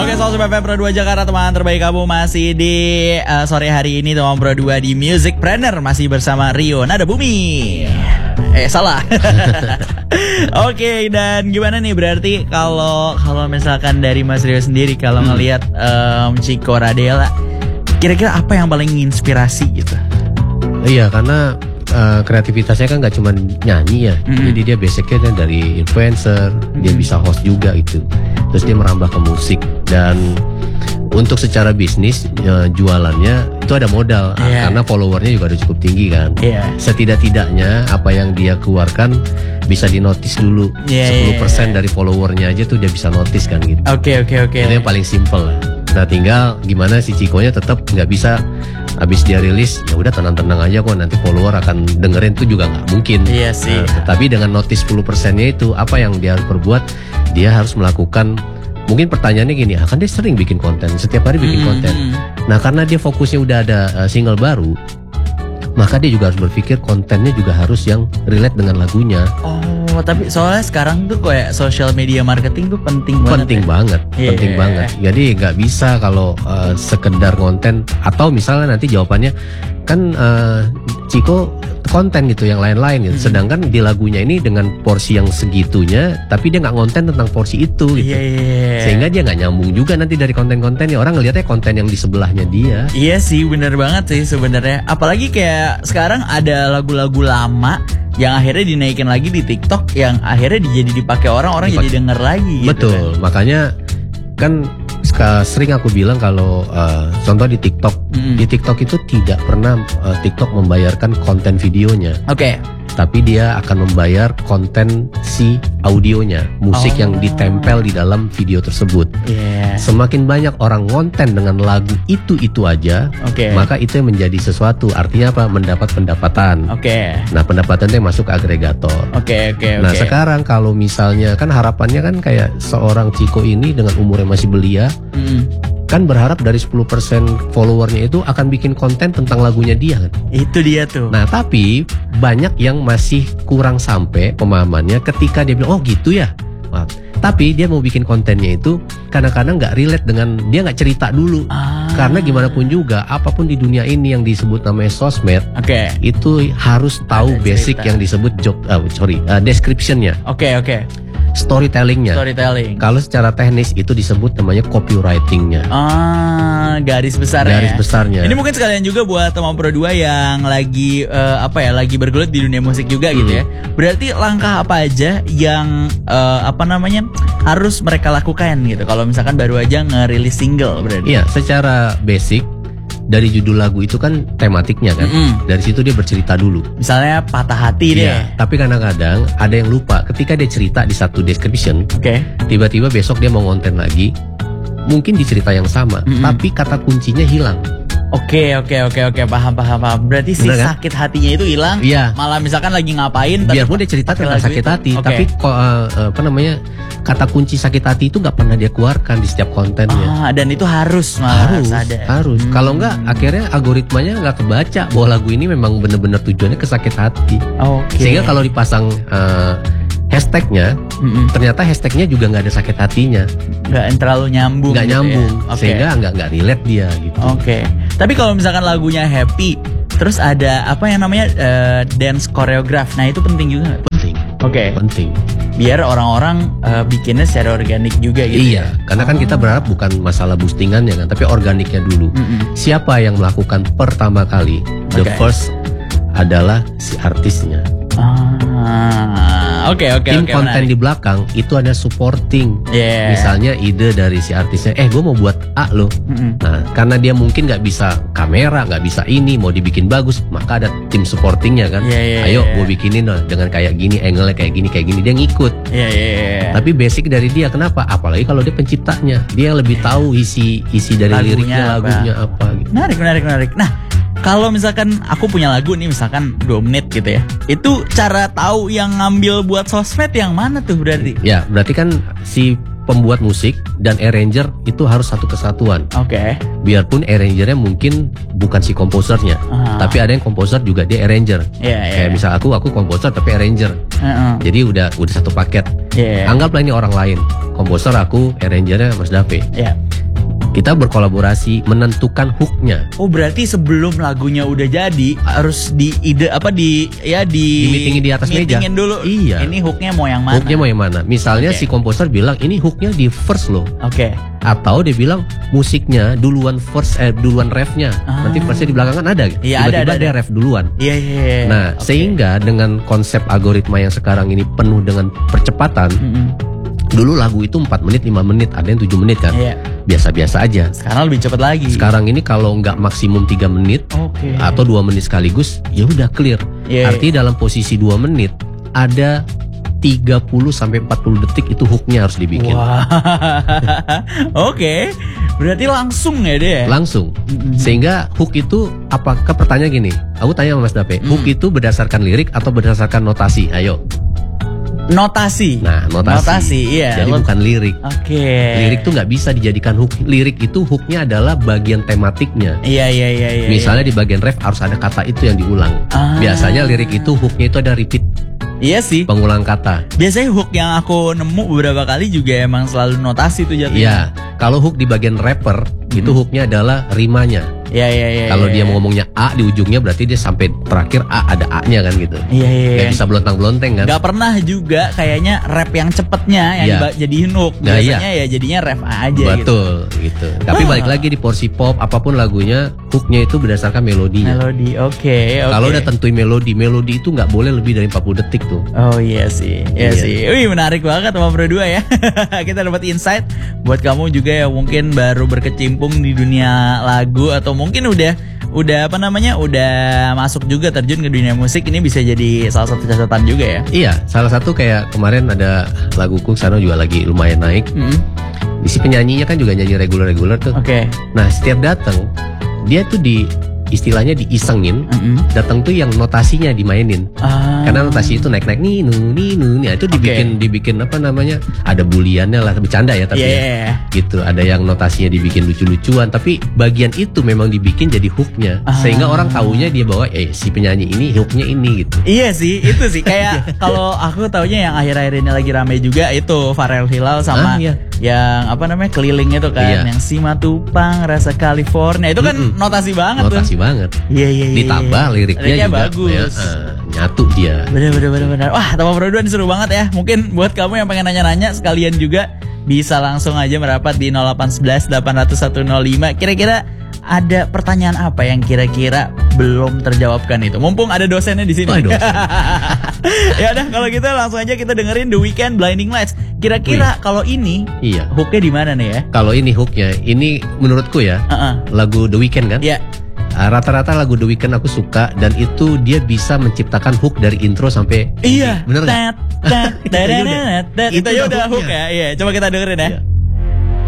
Oke, Soul FM Pro 2 Jakarta, teman terbaik kamu masih di sore hari ini teman Pro 2 di Musicpreneur masih bersama Rio Nada Bumi. Salah. Oke, dan gimana nih berarti kalau misalkan dari Mas Rio sendiri kalau ngelihat Chico Radela, kira-kira apa yang paling menginspirasi gitu? Iya, karena kreativitasnya kan gak cuma nyanyi ya. Jadi dia basicnya dari influencer, dia bisa host juga gitu. Terus dia merambah ke musik. Dan untuk secara bisnis jualannya itu ada modal, karena followernya juga udah cukup tinggi kan. Setidak-tidaknya apa yang dia keluarkan bisa dinotis dulu. 10% dari followernya aja tuh dia bisa notice kan gitu. Oke. Itu yang paling simple lah. Nah, tinggal gimana si Chico-nya tetap nggak bisa habis dia rilis ya udah tenang-tenang aja kok, nanti follower akan dengerin tuh juga nggak mungkin. Iya sih. Tapi dengan notice 10%-nya itu apa yang dia harus perbuat? Dia harus melakukan, mungkin pertanyaannya gini, kan dia sering bikin konten, setiap hari bikin konten. Nah, karena dia fokusnya udah ada single baru, maka dia juga harus berpikir kontennya juga harus yang relate dengan lagunya. Oh, tapi soalnya sekarang tuh kayak social media marketing tuh penting banget. Penting banget. Jadi nggak bisa kalau sekedar konten, atau misalnya nanti jawabannya kan Chico konten gitu yang lain-lain gitu. Sedangkan di lagunya ini dengan porsi yang segitunya, tapi dia nggak konten tentang porsi itu gitu. Sehingga dia nggak nyambung juga nanti dari konten-kontennya. Orang ngelihatnya konten yang di sebelahnya dia. Iya sih, bener banget sih sebenarnya. Apalagi kayak sekarang ada lagu-lagu lama yang akhirnya dinaikin lagi di TikTok, yang akhirnya jadi dipakai orang jadi denger lagi gitu. Betul, makanya kan sering aku bilang kalau contoh di TikTok, di TikTok itu tidak pernah TikTok membayarkan konten videonya. Tapi dia akan membayar konten si audionya, musik yang ditempel di dalam video tersebut. Semakin banyak orang konten dengan lagu itu aja, maka itu yang menjadi sesuatu. Artinya apa? Mendapat pendapatan. Nah, pendapatan itu masuk ke agregator. Nah, sekarang kalau misalnya kan harapannya kan kayak seorang Chico ini dengan umur yang masih belia, kan berharap dari 10% followernya itu akan bikin konten tentang lagunya dia kan. Itu dia tuh. Nah, tapi banyak yang masih kurang sampai pemahamannya ketika dia bilang, oh gitu ya. Wah, tapi dia mau bikin kontennya itu kadang-kadang nggak relate dengan, dia nggak cerita dulu. Karena gimana pun juga, apapun di dunia ini yang disebut namanya sosmed, itu harus tahu basic yang disebut description-nya. Storytelling-nya. Kalau secara teknis itu disebut namanya copywriting-nya. Garis besarnya. Ini mungkin sekalian juga buat teman Pro 2 yang lagi lagi bergelut di dunia musik juga gitu ya. Berarti langkah apa aja yang harus mereka lakukan gitu kalau misalkan baru aja ngerilis single berarti. Iya, secara basic dari judul lagu itu kan tematiknya kan. Dari situ dia bercerita dulu. Misalnya patah hati deh. Tapi kadang-kadang ada yang lupa ketika dia cerita di satu description. Tiba-tiba besok dia mau ngonten lagi, mungkin di cerita yang sama, tapi kata kuncinya hilang. Paham. Berarti si sakit hatinya itu hilang. Malah misalkan lagi ngapain, biarpun dia cerita tentang sakit hati, tapi kata kunci sakit hati itu nggak pernah dia keluarkan di setiap kontennya. Dan itu harus ada. Kalau nggak, akhirnya algoritmanya nggak kebaca bahwa lagu ini memang benar-benar tujuannya ke sakit hati. Sehingga kalau dipasang hashtagnya, ternyata hashtagnya juga nggak ada sakit hatinya, nggak terlalu nyambung, sehingga nggak relate dia gitu. Tapi kalau misalkan lagunya happy, terus ada apa yang namanya dance choreograph, nah itu penting juga. Penting. Biar orang-orang bikinnya secara organik juga gitu. Iya, karena kan kita berharap bukan masalah boostingannya kan, tapi organiknya dulu. Siapa yang melakukan pertama kali? The first adalah si artisnya. Tim konten di belakang itu ada supporting. Misalnya ide dari si artisnya, gue mau buat A loh. Nah, karena dia mungkin nggak bisa kamera, nggak bisa ini, mau dibikin bagus, maka ada tim supportingnya kan. Ayo gue bikinin loh dengan kayak gini, angle-nya kayak gini, dia ngikut. Tapi basic dari dia, kenapa? Apalagi kalau dia penciptanya, dia yang lebih tahu isi dari liriknya, lagunya apa gitu. Menarik. Nah, kalau misalkan aku punya lagu nih, misalkan 2 menit gitu ya, itu cara tahu yang ngambil buat sosmed yang mana tuh berarti? Ya, berarti kan si pembuat musik dan arranger itu harus satu kesatuan. Biarpun arrangernya mungkin bukan si komposernya, tapi ada yang komposer juga dia arranger. Kayak misal aku komposer tapi arranger. Jadi udah satu paket. Anggaplah ini orang lain, komposer aku, arrangernya Mas Dave. Kita berkolaborasi menentukan hooknya. Oh berarti sebelum lagunya udah jadi harus di Meetingin di atas meja. meetingin dulu. Iya. Ini hooknya mau yang mana? Hooknya mau yang mana? Misalnya si komposer bilang ini hooknya di first loh. Oke. Atau dia bilang musiknya duluan duluan refnya. Nanti verse di belakang kan ada. Iya, Tiba-tiba ada. dia ref duluan. Iya. Nah, sehingga dengan konsep algoritma yang sekarang ini penuh dengan percepatan. Dulu lagu itu 4 menit, 5 menit, ada yang 7 menit kan. Iya. Biasa-biasa aja. Sekarang lebih cepat lagi. Sekarang ini kalau nggak maksimum 3 menit atau 2 menit sekaligus, ya udah clear. Iya. Artinya dalam posisi 2 menit ada 30 sampai 40 detik itu hooknya harus dibikin. Wah. Oke. Berarti langsung ya deh. Langsung. Sehingga hook itu apakah pertanyaan gini, aku tanya sama Mas Dape, hook itu berdasarkan lirik atau berdasarkan notasi? Ayo. Notasi. Nah, notasi. Iya. Jadi bukan lirik. Oke. Lirik tuh nggak bisa dijadikan hook. Lirik itu hooknya adalah bagian tematiknya. Iya. Misalnya di bagian ref harus ada kata itu yang diulang. Biasanya lirik itu hooknya itu ada repeat. Iya sih. Pengulang kata. Biasanya hook yang aku nemu beberapa kali juga emang selalu notasi tuh jatuhnya. Iya. Kalau hook di bagian rapper itu hooknya adalah rimanya. Iya. Kalau dia ngomongnya A di ujungnya berarti dia sampai terakhir A ada A-nya kan gitu. Iya. Gak bisa belontang-belonteng kan. Gak pernah juga kayaknya rap yang cepetnya yang jadiin hook. Nah, Biasanya ya jadinya rap aja. Betul gitu. Tapi balik lagi di porsi pop apapun lagunya hooknya itu berdasarkan melodinya. Melodi, oke. Kalau udah tentuin melodi itu nggak boleh lebih dari 40 detik tuh. Oh iya sih. Wih menarik banget sama berdua ya. Kita dapat insight buat kamu juga yang mungkin baru berkecimpung di dunia lagu atau mungkin udah masuk juga terjun ke dunia musik, ini bisa jadi salah satu catatan juga ya. Iya, salah satu kayak kemarin ada laguku sekarang juga lagi lumayan naik. Si penyanyinya kan juga nyanyi reguler tuh. Oke. Nah, setiap datang dia tuh istilahnya diisengin, datang tuh yang notasinya dimainin. Karena notasi itu naik ninu, ya itu dibikin apa namanya? Ada buliannya lah, bercanda ya tapi ya. Gitu, ada yang notasinya dibikin lucu-lucuan, tapi bagian itu memang dibikin jadi hooknya, sehingga orang taunya dia bahwa si penyanyi ini hooknya ini gitu. Iya sih, itu sih kayak kalau aku taunya yang akhir-akhir ini lagi rame juga itu Pharrell Hilal sama yang apa namanya keliling itu kan, yang Simatupang rasa California itu kan notasi banget tuh. Banget. Iya. Ditambah liriknya juga bagus. Nyatu dia. Bener. Wah, Taman Berdua ini seru banget ya. Mungkin buat kamu yang pengen nanya-nanya sekalian juga bisa langsung aja merapat di 0811 800 105. Kira-kira ada pertanyaan apa yang kira-kira belum terjawabkan itu? Mumpung ada dosennya di sini. Ya udah kalau gitu langsung aja kita dengerin The Weeknd Blinding Lights. Kira-kira kalau ini hooknya di mana nih ya? Kalau ini hooknya, ini menurutku ya lagu The Weeknd kan? Iya. Rata-rata lagu The Weeknd aku suka dan itu dia bisa menciptakan hook dari intro sampai bener nggak? Itu ya udah hook ya. Iya, coba kita dengerin ya.